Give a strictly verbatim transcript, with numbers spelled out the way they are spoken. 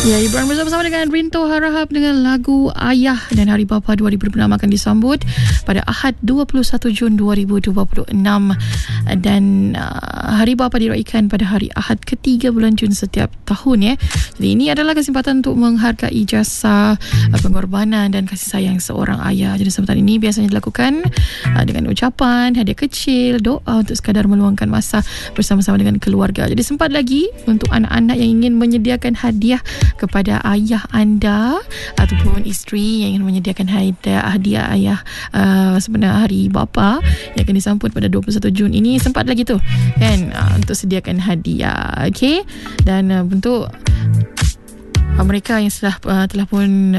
Ya, Ibrahim bersama-sama dengan Rinto Harahap dengan lagu Ayah, dan Hari Bapa dua ribu dua puluh enam akan disambut pada Ahad dua puluh satu Jun dua ribu dua puluh enam, dan uh, Hari Bapa diraikan pada hari Ahad ketiga bulan Jun setiap tahun ya. Jadi ini adalah kesempatan untuk menghargai jasa, uh, pengorbanan dan kasih sayang seorang ayah. Jadi kesempatan ini biasanya dilakukan uh, dengan ucapan, hadiah kecil, doa untuk sekadar meluangkan masa bersama-sama dengan keluarga. Jadi sempat lagi untuk anak-anak yang ingin menyediakan hadiah kepada ayah anda ataupun isteri yang ingin menyediakan hadiah, hadiah ayah uh, sebenar Hari Bapa yang akan disambut pada dua puluh satu Jun ini. Sempat lagi tu kan uh, untuk sediakan hadiah. Okey, dan uh, bentuk uh, mereka yang telah uh, telah pun